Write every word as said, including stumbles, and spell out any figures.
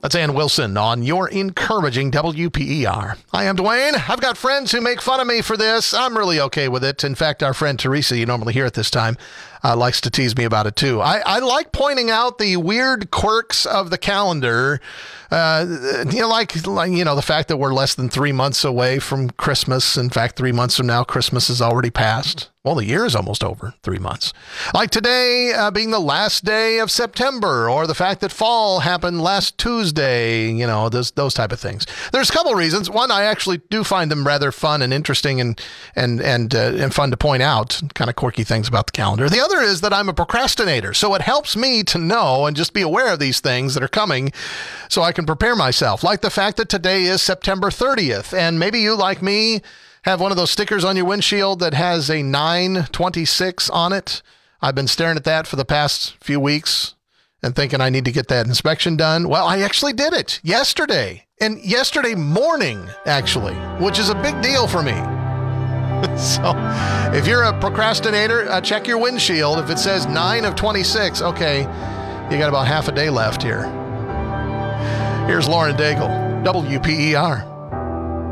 That's Ann Wilson on your encouraging W P E R. I am Dwayne. I've got friends who make fun of me for this. I'm really okay with it. In fact, our friend Teresa, you normally hear at this time, uh, likes to tease me about it too. I, I like pointing out the weird quirks of the calendar. Uh, you know, like, like, you know, the fact that we're less than three months away from Christmas. In fact, three months from now, Christmas is already passed. Well, the year is almost over, three months. Like today uh, being the last day of September, or the fact that fall happened last Tuesday, you know, those those type of things. There's a couple of reasons. One, I actually do find them rather fun and interesting and and and uh, and fun to point out, kind of quirky things about the calendar. The other is that I'm a procrastinator, so it helps me to know and just be aware of these things that are coming so I can prepare myself. Like the fact that today is September thirtieth, and maybe you, like me, have one of those stickers on your windshield that has a nine twenty-six on it. I've been staring at that for the past few weeks and thinking I need to get that inspection done. Well, I actually did it yesterday, and yesterday morning, actually, which is a big deal for me. So if you're a procrastinator, uh, check your windshield. If it says nine of twenty-six, okay, you got about half a day left here. Here's Lauren Daigle, W P E R.